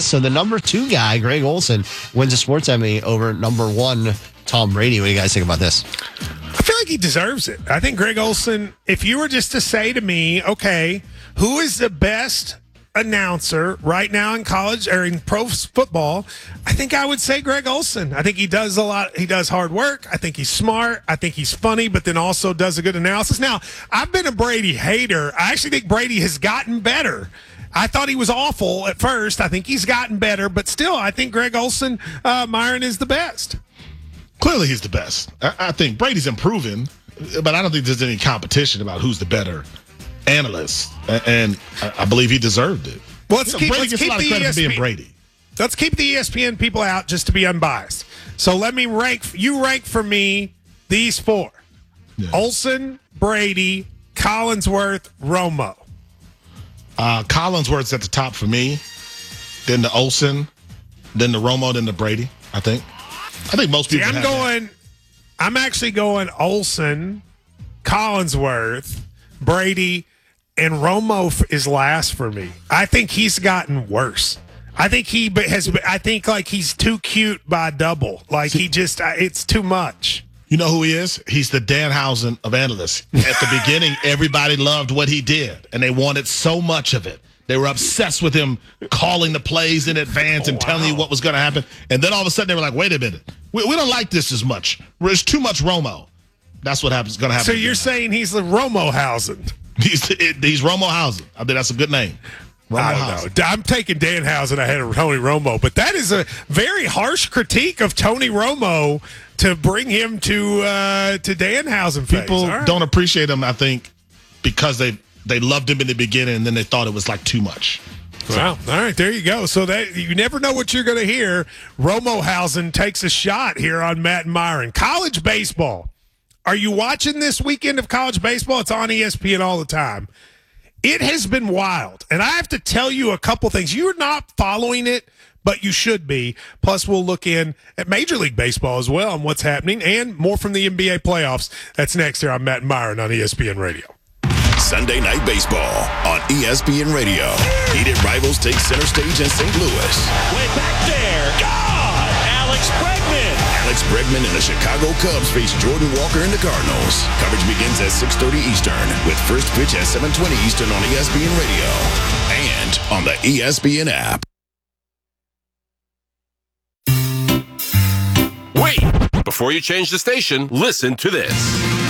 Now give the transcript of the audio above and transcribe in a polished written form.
So the number 2 guy, Greg Olsen, wins a sports Emmy over number 1, Tom Brady. What do you guys think about this? I feel like he deserves it. I think Greg Olsen, if you were just to say to me, okay, who is the best announcer right now in college or in pro football, I think I would say Greg Olsen. I think he does a lot. He does hard work. I think he's smart. I think he's funny, but then also does a good analysis. Now, I've been a Brady hater. I actually think Brady has gotten better. I thought he was awful at first. I think he's gotten better, but still, I think Greg Olsen, Myron, is the best. Clearly, he's the best. I think Brady's improving, but I don't think there's any competition about who's the better analyst, and I believe he deserved it. Well, Brady gets a lot of credit for being Brady. Let's keep the ESPN people out just to be unbiased. So let me rank for me these 4. Yeah. Olsen, Brady, Collinsworth, Romo. Collinsworth's at the top for me, then the Olsen, then the Romo, then the Brady, I think most people I'm actually going Olsen, Collinsworth, Brady, and Romo is last for me. I think he's gotten worse. I think he's too cute by double. Like it's too much. You know who he is? He's the Danhausen of analysts. At the beginning, everybody loved what he did, and they wanted so much of it. They were obsessed with him calling the plays in advance and telling you what was going to happen. And then all of a sudden, they were like, wait a minute. We don't like this as much. There's too much Romo. That's what going to happen. So you're saying he's the Romohausen? He's Romohausen. I think that's a good name. I don't know. I'm taking Danhausen ahead of Tony Romo, but that is a very harsh critique of Tony Romo to bring him to Danhausen. People don't appreciate him, I think, because they loved him in the beginning, and then they thought it was like too much. Wow. All right, there you go. So that you never know what you're going to hear. Romohausen takes a shot here on Matt and Myron. College baseball. Are you watching this weekend of college baseball? It's on ESPN all the time. It has been wild. And I have to tell you a couple things. You're not following it, but you should be. Plus, we'll look in at Major League Baseball as well and what's happening, and more from the NBA playoffs. That's next here on Matt and Myron on ESPN Radio. Sunday Night Baseball on ESPN Radio. Heated rivals take center stage in St. Louis. Way back there. God! Alex Bregman. Alex Bregman and the Chicago Cubs face Jordan Walker and the Cardinals. Coverage begins at 6:30 Eastern with first pitch at 7:20 Eastern on ESPN Radio and on the ESPN app. Wait! Before you change the station, listen to this.